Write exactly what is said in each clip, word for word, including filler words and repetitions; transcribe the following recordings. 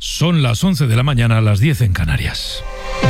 Son las once de la mañana, a las diez en Canarias.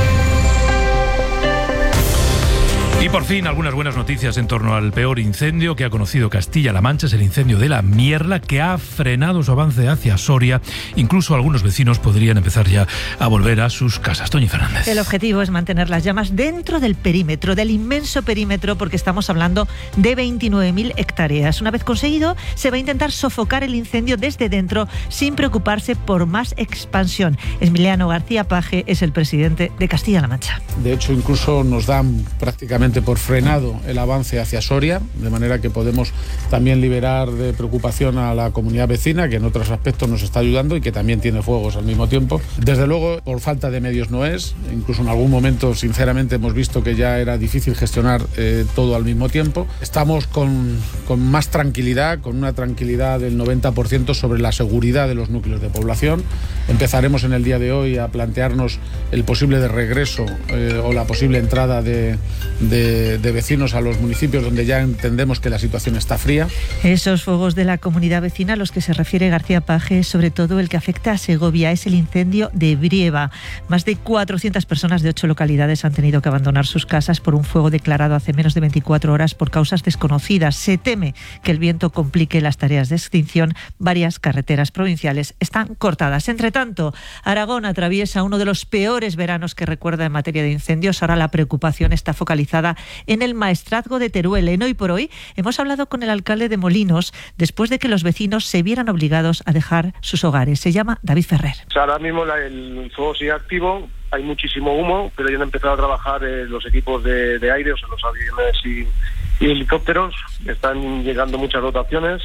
Y por fin, algunas buenas noticias en torno al peor incendio que ha conocido Castilla-La Mancha. Es el incendio de la Mierla, que ha frenado su avance hacia Soria. Incluso algunos vecinos podrían empezar ya a volver a sus casas. Toñi Fernández. El objetivo es mantener las llamas dentro del perímetro, del inmenso perímetro, porque estamos hablando de veintinueve mil hectáreas. Una vez conseguido, se va a intentar sofocar el incendio desde dentro sin preocuparse por más expansión. Emiliano García Paje es el presidente de Castilla-La Mancha. De hecho, incluso nos dan prácticamente por frenado el avance hacia Soria, de manera que podemos también liberar de preocupación a la comunidad vecina, que en otros aspectos nos está ayudando y que también tiene fuegos al mismo tiempo. Desde luego, por falta de medios no es, incluso en algún momento, sinceramente, hemos visto que ya era difícil gestionar eh, todo al mismo tiempo. Estamos con, con más tranquilidad, con una tranquilidad del noventa por ciento sobre la seguridad de los núcleos de población. Empezaremos en el día de hoy a plantearnos el posible de regreso eh, o la posible entrada de, de De, de vecinos a los municipios donde ya entendemos que la situación está fría. Esos fuegos de la comunidad vecina a los que se refiere García Paje, sobre todo el que afecta a Segovia, es el incendio de Brieva. Más de cuatrocientas personas de ocho localidades han tenido que abandonar sus casas por un fuego declarado hace menos de veinticuatro horas por causas desconocidas. Se teme que el viento complique las tareas de extinción. Varias carreteras provinciales están cortadas. Entre tanto, Aragón atraviesa uno de los peores veranos que recuerda en materia de incendios. Ahora la preocupación está focalizada en el maestrazgo de Teruel. En Hoy por Hoy hemos hablado con el alcalde de Molinos después de que los vecinos se vieran obligados a dejar sus hogares. Se llama David Ferrer. O sea, ahora mismo la, el fuego sigue activo, hay muchísimo humo, pero ya han empezado a trabajar eh, los equipos de, de aire, o sea, los aviones y, y helicópteros. Están llegando muchas dotaciones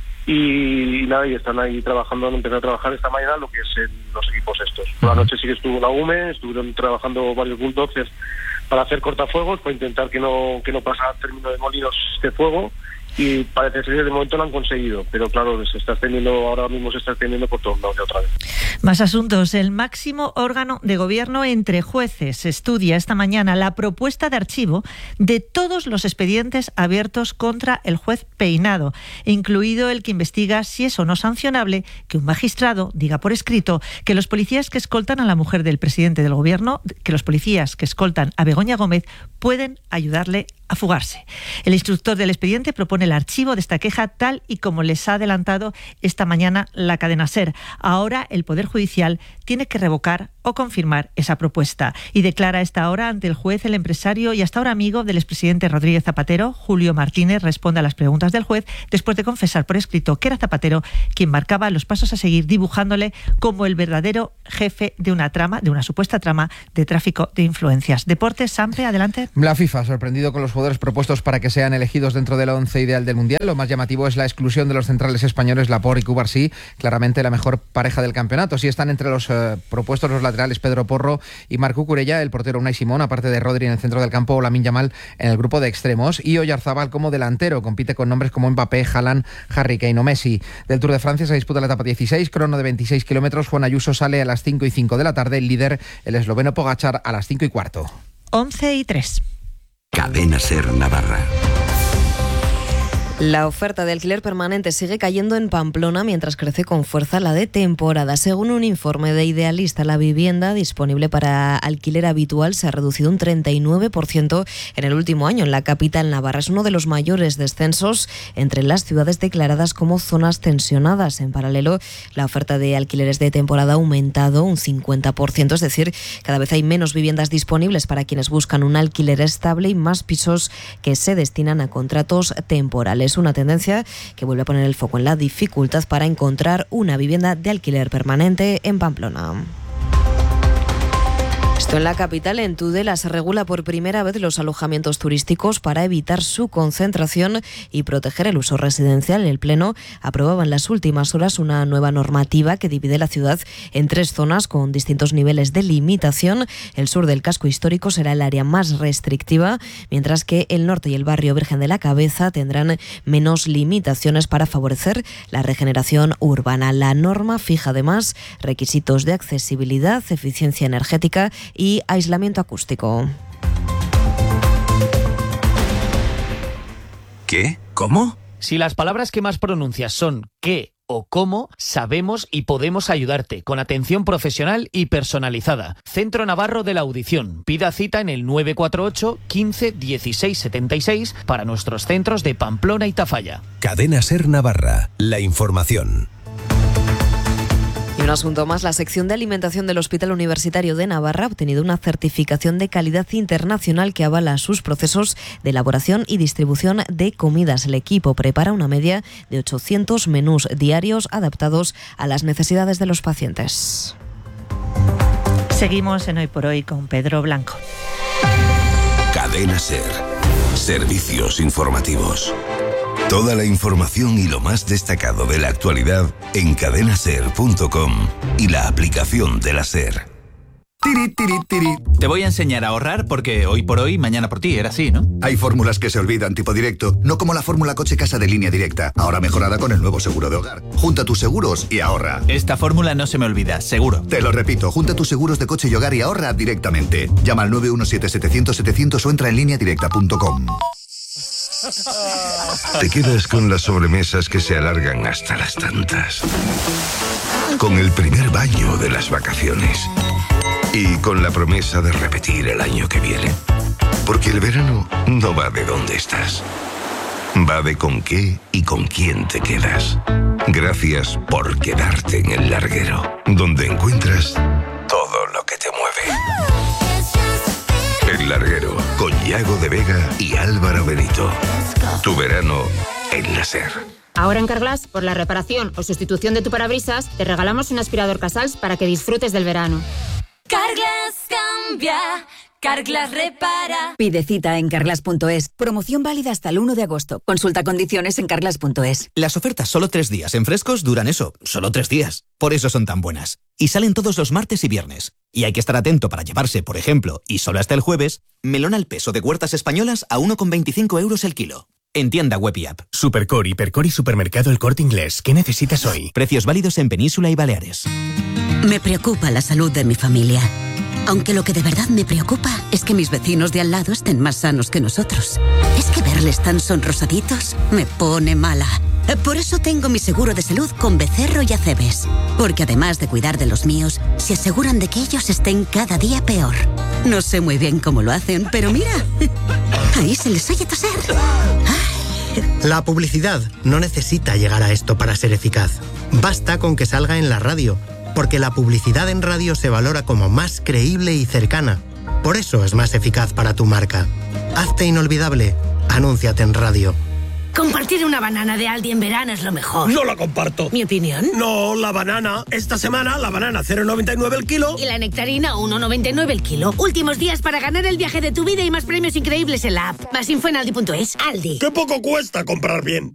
y, y nada, y están ahí trabajando, han empezado a trabajar esta mañana lo que es el, los equipos estos. Por la noche sí que estuvo la U M E, estuvieron trabajando varios bulldozers para hacer cortafuegos, para intentar que no que no pasara al término de Molinos este fuego, y parece ser que de momento lo han conseguido, pero claro, se está extendiendo, ahora mismo se está extendiendo por todos lados de otra vez. Más asuntos. El máximo órgano de gobierno entre jueces estudia esta mañana la propuesta de archivo de todos los expedientes abiertos contra el juez Peinado, incluido el que investiga si es o no sancionable que un magistrado diga por escrito que los policías que escoltan a la mujer del presidente del gobierno, que los policías que escoltan a Begoña Gómez pueden ayudarle a fugarse. El instructor del expediente propone el archivo de esta queja tal y como les ha adelantado esta mañana la cadena SER. Ahora el Poder Judicial tiene que revocar o confirmar esa propuesta y declara a esta hora ante el juez el empresario y hasta ahora amigo del expresidente Rodríguez Zapatero. Julio Martínez responde a las preguntas del juez después de confesar por escrito que era Zapatero quien marcaba los pasos a seguir, dibujándole como el verdadero jefe de una trama, de una supuesta trama de tráfico de influencias. Deportes, Sampe, adelante. La FIFA ha sorprendido con los jugadores propuestos para que sean elegidos dentro del once ideal del Mundial. Lo más llamativo es la exclusión de los centrales españoles Laporte y Cubarsí, claramente la mejor pareja del campeonato. Sí están entre los eh, propuestos los laterales Pedro Porro y Marc Cucurella, el portero Unai Simón, aparte de Rodri en el centro del campo o Lamine Yamal en el grupo de extremos, y Oyarzabal como delantero. Compite con nombres como Mbappé, Haaland, Harry Kane o Messi. Del Tour de Francia se disputa la etapa dieciséis, crono de veintiséis kilómetros. Juan Ayuso sale a las cinco y cinco de la tarde, el líder, el esloveno Pogačar, a las cinco y cuarto. once y tres. Cadena SER Navarra. La oferta de alquiler permanente sigue cayendo en Pamplona mientras crece con fuerza la de temporada. Según un informe de Idealista, la vivienda disponible para alquiler habitual se ha reducido un treinta y nueve por ciento en el último año en la capital navarra. Es uno de los mayores descensos entre las ciudades declaradas como zonas tensionadas. En paralelo, la oferta de alquileres de temporada ha aumentado un cincuenta por ciento, es decir, cada vez hay menos viviendas disponibles para quienes buscan un alquiler estable y más pisos que se destinan a contratos temporales. Es una tendencia que vuelve a poner el foco en la dificultad para encontrar una vivienda de alquiler permanente en Pamplona. Esto en la capital, en Tudela, se regula por primera vez los alojamientos turísticos para evitar su concentración y proteger el uso residencial. El Pleno aprobaba en las últimas horas una nueva normativa que divide la ciudad en tres zonas con distintos niveles de limitación. El sur del casco histórico será el área más restrictiva, mientras que el norte y el barrio Virgen de la Cabeza tendrán menos limitaciones para favorecer la regeneración urbana. La norma fija además requisitos de accesibilidad, eficiencia energética y aislamiento acústico. ¿Qué? ¿Cómo? Si las palabras que más pronuncias son qué o cómo sabemos y podemos ayudarte con atención profesional y personalizada. Centro Navarro de la Audición. Pida cita en el nueve cuatro ocho, quince, dieciséis, setenta y seis para nuestros centros de Pamplona y Tafalla. Cadena SER Navarra. La información. Y un asunto más, la sección de alimentación del Hospital Universitario de Navarra ha obtenido una certificación de calidad internacional que avala sus procesos de elaboración y distribución de comidas. El equipo prepara una media de ochocientos menús diarios adaptados a las necesidades de los pacientes. Seguimos en Hoy por Hoy con Pedro Blanco. Cadena SER. Servicios informativos. Toda la información y lo más destacado de la actualidad en cadena ser punto com y la aplicación de la SER. Tiri, tiri, tiri. Te voy a enseñar a ahorrar porque hoy por hoy, mañana por ti, era así, ¿no? Hay fórmulas que se olvidan, tipo directo, no como la fórmula coche-casa de Línea Directa, ahora mejorada con el nuevo seguro de hogar. Junta tus seguros y ahorra. Esta fórmula no se me olvida, seguro. Te lo repito, junta tus seguros de coche y hogar y ahorra directamente. Llama al nueve uno siete, setecientos, setecientos o entra en línea directa punto com. Te quedas con las sobremesas que se alargan hasta las tantas. Con el primer baño de las vacaciones. Y con la promesa de repetir el año que viene. Porque el verano no va de dónde estás. Va de con qué y con quién te quedas. Gracias por quedarte en el larguero. Donde encuentras todo lo que te mueve. El Larguero, con Yago de Vega y Álvaro Benito. Tu verano en la SER. Ahora en Carglass, por la reparación o sustitución de tu parabrisas, te regalamos un aspirador Casals para que disfrutes del verano. Carglass cambia, Carglass repara. Pide cita en carglass punto es. Promoción válida hasta el uno de agosto. Consulta condiciones en carglass punto es. Las ofertas solo tres días en frescos duran eso, solo tres días. Por eso son tan buenas. Y salen todos los martes y viernes. Y hay que estar atento para llevarse, por ejemplo, y solo hasta el jueves, melón al peso de Huertas Españolas a uno con veinticinco euros el kilo. En tienda web y app. Supercore, Hipercore y Supermercado El Corte Inglés. ¿Qué necesitas hoy? Precios válidos en Península y Baleares. Me preocupa la salud de mi familia. Aunque lo que de verdad me preocupa es que mis vecinos de al lado estén más sanos que nosotros. Es que verles tan sonrosaditos me pone mala. Por eso tengo mi seguro de salud con Becerro y Acebes. Porque además de cuidar de los míos, se aseguran de que ellos estén cada día peor. No sé muy bien cómo lo hacen, pero mira, ahí se les oye toser. La publicidad no necesita llegar a esto para ser eficaz. Basta con que salga en la radio, porque la publicidad en radio se valora como más creíble y cercana. Por eso es más eficaz para tu marca. Hazte inolvidable. Anúnciate en radio. Compartir una banana de Aldi en verano es lo mejor. No la comparto. ¿Mi opinión? No, la banana. Esta semana la banana cero coma noventa y nueve el kilo. Y la nectarina uno coma noventa y nueve el kilo. Últimos días para ganar el viaje de tu vida y más premios increíbles en la app. Más info en aldi punto es. Aldi. ¡Qué poco cuesta comprar bien!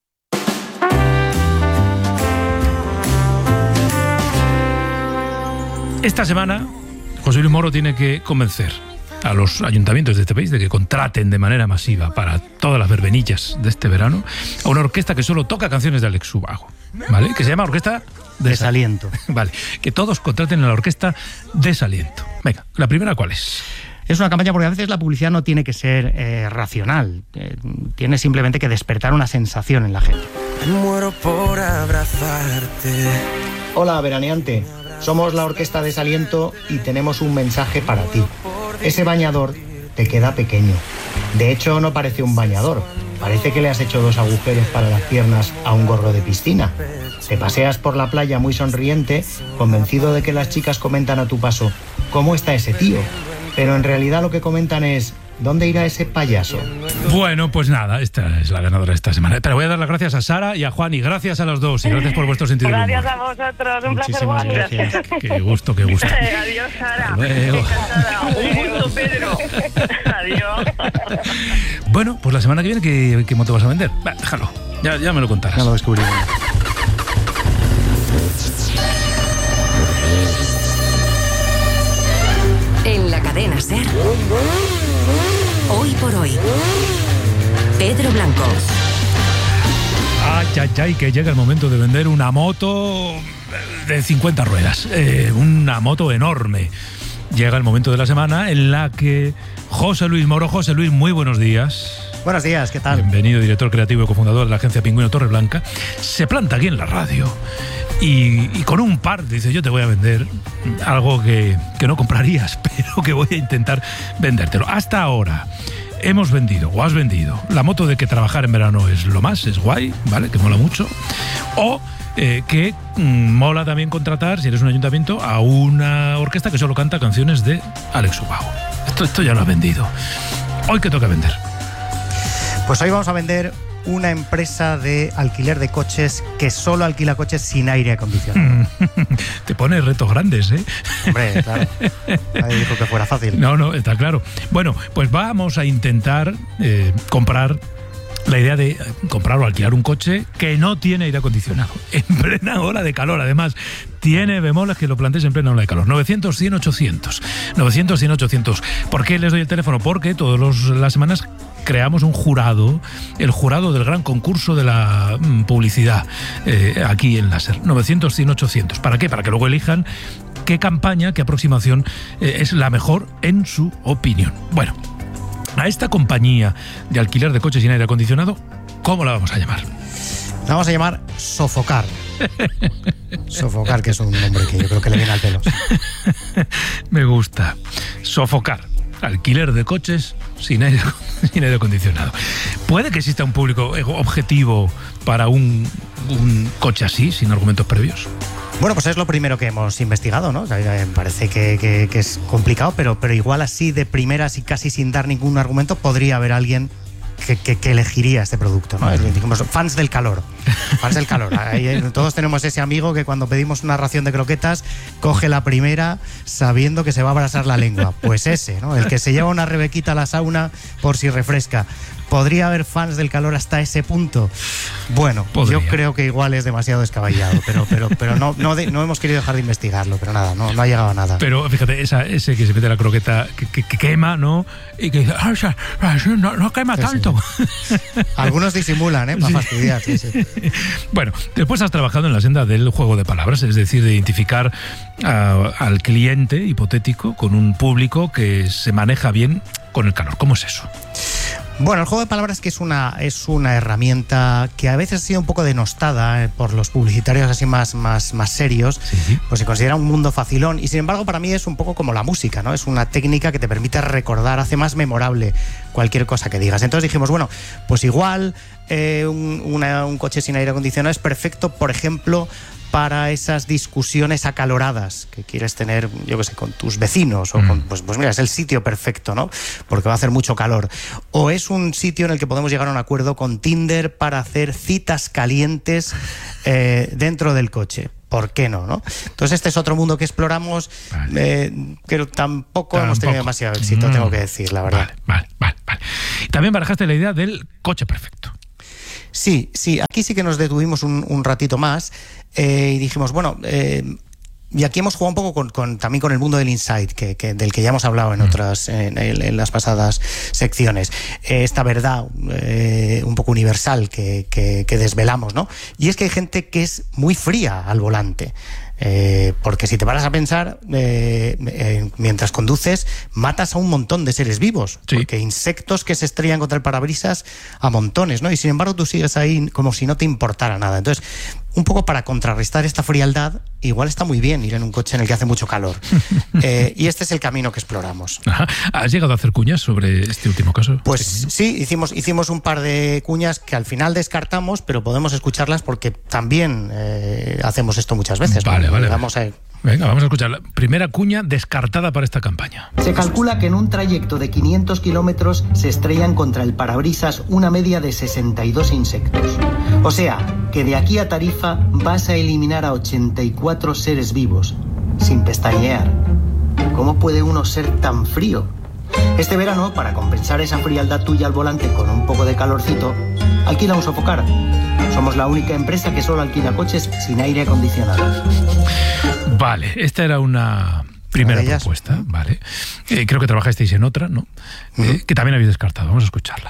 Esta semana, José Luis Moro tiene que convencer a los ayuntamientos de este país de que contraten de manera masiva para todas las verbenillas de este verano a una orquesta que solo toca canciones de Alex Ubago, ¿vale? Que se llama Orquesta Desaliento. Vale, que todos contraten a la Orquesta Desaliento. Venga, ¿la primera cuál es? Es una campaña porque a veces la publicidad no tiene que ser eh, racional, eh, tiene simplemente que despertar una sensación en la gente. Muero por abrazarte. Hola, veraneante. Somos la Orquesta Desaliento y tenemos un mensaje para ti. Ese bañador te queda pequeño. De hecho, no parece un bañador. Parece que le has hecho dos agujeros para las piernas a un gorro de piscina. Te paseas por la playa muy sonriente, convencido de que las chicas comentan a tu paso: ¿cómo está ese tío? Pero en realidad lo que comentan es: ¿dónde irá ese payaso? Bueno, pues nada, esta es la ganadora de esta semana. Pero voy a dar las gracias a Sara y a Juan, y gracias a los dos, y gracias por vuestro sentido del humor. Gracias a vosotros, un Muchísimas placer, Juan. gracias. Qué gusto, qué gusto. Adiós, Sara. Luego. Un gusto, Pedro. Adiós. Bueno, pues la semana que viene, ¿qué, qué moto vas a vender? Va, déjalo, ya, ya me lo contarás. Ya lo descubriré. En la cadena SER. Hoy por hoy. Pedro Blanco. Ay, ay, ay, que llega el momento de vender una moto de cincuenta ruedas. Eh, una moto enorme. Llega el momento de la semana en la que José Luis Moro. José Luis, muy buenos días. Buenos días, ¿qué tal? Bienvenido, director creativo y cofundador de la agencia Pingüino Torreblanca. Se planta aquí en la radio y, y con un par dice, yo te voy a vender algo que, que no comprarías, pero que voy a intentar vendértelo. Hasta ahora hemos vendido, o has vendido, la moto de que trabajar en verano es lo más, es guay, ¿vale? Que mola mucho. O eh, que mm, mola también contratar, si eres un ayuntamiento, a una orquesta que solo canta canciones de Alex Ubago. Esto, esto ya lo has vendido. ¿Hoy qué toca vender? Pues hoy vamos a vender una empresa de alquiler de coches que solo alquila coches sin aire acondicionado. Te pone retos grandes, ¿eh? Hombre, claro. Nadie dijo que fuera fácil. No, no, está claro. Bueno, pues vamos a intentar eh, comprar la idea de comprar o alquilar un coche que no tiene aire acondicionado. En plena ola de calor, además. Tiene bemoles que lo plantees en plena ola de calor. novecientos, cien, ochocientos. novecientos, cien, ochocientos. ¿Por qué les doy el teléfono? Porque todas las semanas creamos un jurado, el jurado del gran concurso de la mm, publicidad eh, aquí en Láser. novecientos, cien, ochocientos. ¿Para qué? Para que luego elijan qué campaña, qué aproximación eh, es la mejor en su opinión. Bueno, a esta compañía de alquiler de coches sin aire acondicionado, ¿cómo la vamos a llamar? La vamos a llamar Sofocar. Sofocar, que es un nombre que yo creo que le viene al pelo. Me gusta. Sofocar. Alquiler de coches sin aire, sin aire acondicionado. ¿Puede que exista un público objetivo para un, un coche así, sin argumentos previos? Bueno, pues es lo primero que hemos investigado, ¿no? Me parece que, que, que es complicado, pero, pero igual así de primeras y casi sin dar ningún argumento podría haber alguien que, que, que elegiría este producto, ¿no? Digamos, fans del calor. Fans del calor. Ahí, todos tenemos ese amigo que cuando pedimos una ración de croquetas coge la primera sabiendo que se va a abrasar la lengua. Pues ese, ¿no? El que se lleva una rebequita a la sauna por si refresca. ¿Podría haber fans del calor hasta ese punto? Bueno, Podría. Yo creo que igual es demasiado descabellado, pero, pero, pero no, no, de, no hemos querido dejar de investigarlo, pero nada, no, no ha llegado a nada. Pero fíjate, esa, ese que se mete la croqueta que, que, que quema, ¿no? Y que dice, no, no quema sí, tanto. Sí. Algunos disimulan, ¿eh? Para sí. fastidiar. Sí, sí. Bueno, después has trabajado en la senda del juego de palabras, es decir, de identificar a, al cliente hipotético con un público que se maneja bien con el calor. ¿Cómo es eso? Bueno, el juego de palabras que es una, es una herramienta que a veces ha sido un poco denostada eh, por los publicitarios así más, más, más serios, sí. Pues se considera un mundo facilón y sin embargo para mí es un poco como la música, ¿no? Es una técnica que te permite recordar, hace más memorable cualquier cosa que digas. Entonces dijimos, bueno, pues igual eh, un, una, un coche sin aire acondicionado es perfecto, por ejemplo, para esas discusiones acaloradas que quieres tener, yo qué sé, con tus vecinos o con, pues, pues mira, es el sitio perfecto, ¿no? Porque va a hacer mucho calor. O es un sitio en el que podemos llegar a un acuerdo con Tinder para hacer citas calientes eh, dentro del coche. ¿Por qué no, no? Entonces este es otro mundo que exploramos, vale. eh, pero tampoco, tampoco hemos tenido demasiado éxito, mm. tengo que decir, la verdad. Vale, vale, vale, vale. También barajaste la idea del coche perfecto. Sí, sí, aquí sí que nos detuvimos un, un ratito más eh, y dijimos, bueno, eh, y aquí hemos jugado un poco con, con, también con el mundo del insight, que, que, del que ya hemos hablado en otras, en, en las pasadas secciones. Eh, esta verdad eh, un poco universal que, que, que desvelamos, ¿no? Y es que hay gente que es muy fría al volante. Eh, porque si te paras a pensar, eh, eh, mientras conduces, matas a un montón de seres vivos. Sí. Porque insectos que se estrellan contra el parabrisas a montones, ¿no? Y sin embargo tú sigues ahí como si no te importara nada. Entonces, un poco para contrarrestar esta frialdad, igual está muy bien ir en un coche en el que hace mucho calor. eh, y este es el camino que exploramos. Ajá. ¿Has llegado a hacer cuñas sobre este último caso? Pues sí, sí hicimos, hicimos un par de cuñas que al final descartamos, pero podemos escucharlas porque también eh, hacemos esto muchas veces. Vale, ¿no? vale. Vamos a... Venga, vamos a escuchar la primera cuña descartada para esta campaña. Se calcula que en un trayecto de quinientos kilómetros se estrellan contra el parabrisas una media de sesenta y dos insectos. O sea, que de aquí a Tarifa vas a eliminar a ochenta y cuatro seres vivos, sin pestañear. ¿Cómo puede uno ser tan frío? Este verano, para compensar esa frialdad tuya al volante con un poco de calorcito, alquila un Sofocar. Somos la única empresa que solo alquila coches sin aire acondicionado. Vale, esta era una primera propuesta, vale. Eh, creo que trabajasteis en otra, ¿no? Uh-huh. Eh, que también habéis descartado. Vamos a escucharla.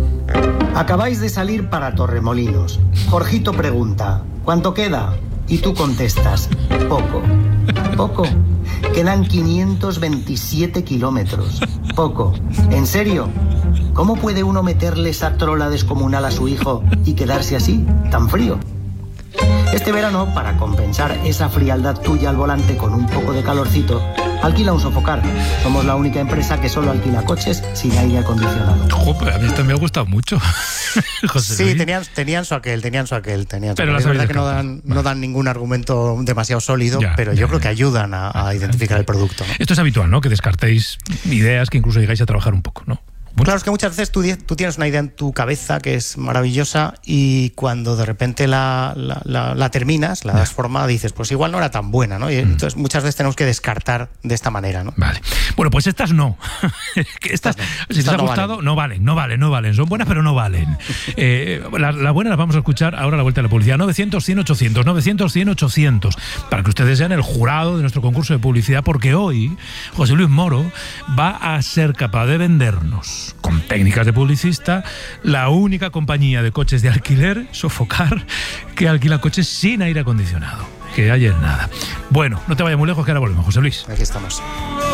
Acabáis de salir para Torremolinos. Jorgito pregunta, ¿cuánto queda? Y tú contestas, poco. ¿Poco? Quedan quinientos veintisiete kilómetros. Poco. ¿En serio? ¿Cómo puede uno meterle esa trola descomunal a su hijo y quedarse así, tan frío? Este verano, para compensar esa frialdad tuya al volante con un poco de calorcito, alquila un Sofocar. Somos la única empresa que solo alquila coches sin aire acondicionado. Joder, a mí esto me ha gustado mucho. José Sí, Luis. tenían, tenían su aquel, tenían su aquel. Tenían su Pero aquel. las Es verdad habéis que no descartado. dan, no dan ningún argumento demasiado sólido, Ya, pero ya, yo creo que ayudan a, a identificar el producto, ¿no? Esto es habitual, ¿no? Que descartéis ideas, que incluso llegáis a trabajar un poco, ¿no? Claro, es que muchas veces tú, di- tú tienes una idea en tu cabeza que es maravillosa y cuando de repente la, la, la- la terminas, la das forma, dices, pues igual no era tan buena, ¿no? Y entonces muchas veces tenemos que descartar de esta manera, ¿no? Vale. Bueno, pues estas no. Que estas, si Estas les ha no gustado, no valen, no valen, no valen. Son buenas, pero no valen. Eh, la, la buena la vamos a escuchar ahora a la vuelta de la publicidad. novecientos, cien, ochocientos, novecientos, cien, ochocientos. Para que ustedes sean el jurado de nuestro concurso de publicidad, porque hoy José Luis Moro va a ser capaz de vendernos, con técnicas de publicista, la única compañía de coches de alquiler, Sofocar, que alquila coches sin aire acondicionado. Que ayer nada. Bueno, no te vayas muy lejos, que ahora volvemos, José Luis. Aquí estamos.